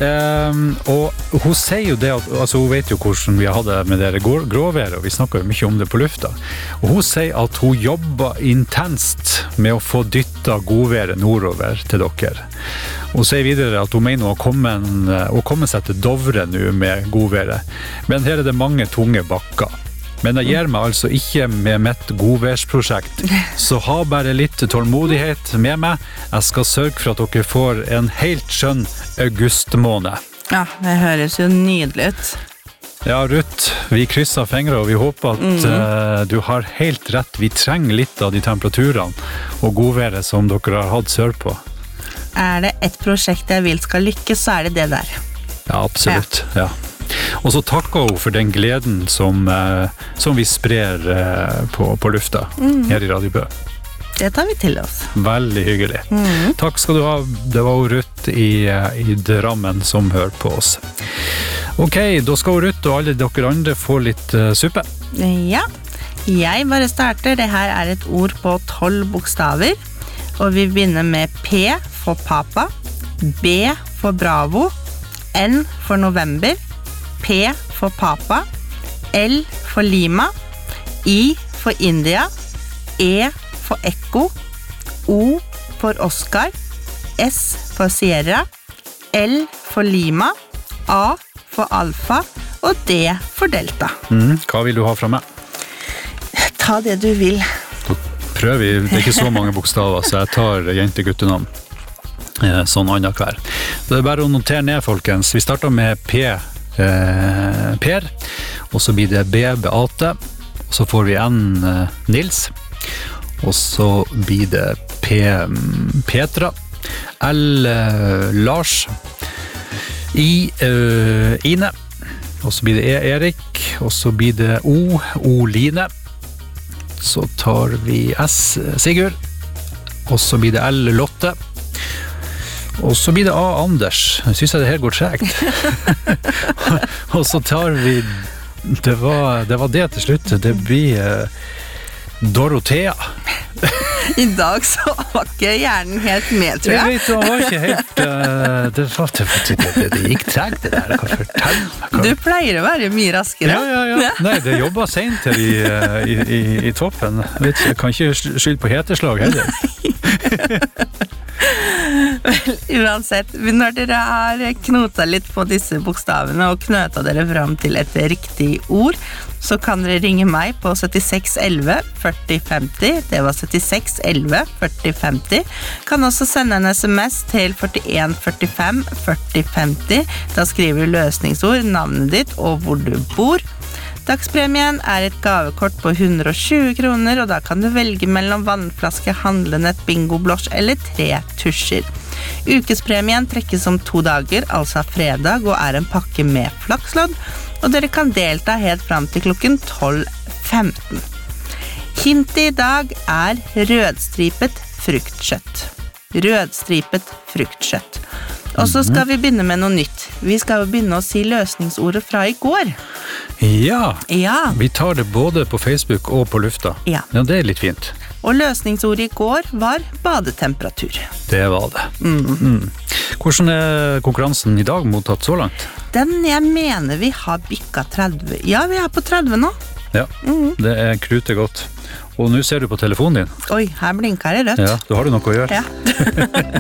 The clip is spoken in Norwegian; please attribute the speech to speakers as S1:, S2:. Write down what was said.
S1: Og hun sier jo det, altså hun vet jo hvordan vi hadde med det gråværet, og vi snakker jo mye om det på lufta. Og hun sier at hun jobber intenst med å få dyttet godværet nordover til dere. Hun sier videre at hun mener å komme seg til Dovre nå med godværet. Men her er det mange tunge bakker. Men jeg gir meg altså ikke med mitt godværsprosjekt, så ha bare litt tålmodighet med meg. Jeg skal sørge for at dere får en helt skjønn augustmåned.
S2: Ja, det høres jo nydelig ut.
S1: Ja, Ruth, vi krysser fingre, og vi håper at du har helt rett. Vi trenger litt av de temperaturene og godværet som dere har hatt sørpå.
S2: Er det et prosjekt jeg vil skal lykkes, så er det det der.
S1: Ja, absolutt, ja. Og så takker hun for den gleden som vi sprer på lufta her i Radio Bø.
S2: Det tar vi til oss.
S1: Veldig hyggelig. Takk skal du ha. Det var Ruth i Drammen som hører på oss. Ok, da skal Ruth og alle dere andre få litt suppe.
S2: Ja, jeg bare starter. Det her er et ord på 12 bokstaver. Og vi begynner med P for papa, B for bravo, N for november, P for papa, L for Lima, I for India, E for ekko, O for Oscar, S for Sierra, L for Lima, A for alfa og D for delta.
S1: Hva vil du ha fra meg?
S2: Ta det du vil.
S1: Da prøver vi, det er ikke så mange bokstaver, så jeg tar jente-guttenavn. Sånn annen hver. Det er bare å notere ned, folkens. Vi starter med P, Per, og så blir det B, Beate, og så får vi N, Nils, og så blir det P, Petra, L, Lars, I, Ine, og så blir det E, Erik, og så blir det O, Oline, så tar vi S, Sigurd, og så blir det L, Lotte, og så blir det A, Anders. Jeg synes det her går tregt. Og så tar vi, det var det til slutt, det blir Dorothea.
S2: I dag så var ikke hjernen helt med, tror jeg.
S1: Jeg vet, det var ikke helt, det gikk tregt det der, kan fortelle meg.
S2: Du pleier å være mye raskere.
S1: Ja. Nei, det jobbet sent her i toppen. Jeg kan ikke skylde på heteslag heller.
S2: Vel, uansett, når dere har knotet litt på disse bokstavene og knøtet dere fram til et riktig ord, så kan dere ringe meg på 76 11 40 50. Det var 76 11 40 50. Kan også sende en SMS til 41 45 40 50. Da skriver du løsningsord, navnet ditt og hvor du bor. Dagspremien er et gavekort på 120 kroner, og da kan du velge mellom vannflaske, handlenett, bingo, blås eller 3 tusjer. Ukespremien trekkes om 2 dager, altså fredag, og er en pakke med flakslodd, og dere kan delta helt frem til klokken 12:15. Hintet i dag er rødstripet fruktkjøtt. Rødstripet fruktkjøtt. Og så skal vi begynne med noe nytt. Vi skal jo begynne å si løsningsordet fra i går.
S1: Ja,
S2: Ja.
S1: vi tar det både på Facebook og på lufta.
S2: Ja.
S1: Ja, det er litt fint.
S2: Og løsningsordet i går var badetemperatur.
S1: Det var det. Hvordan er konkurransen i dag mottatt så langt?
S2: Den jeg mener vi har bikket 30. Ja, vi er på 30 nå.
S1: Ja, det er krutet godt. Og nå ser du på telefonen din.
S2: Oi, her blinker det rødt.
S1: Ja, da har du noe å gjøre.
S2: Ja.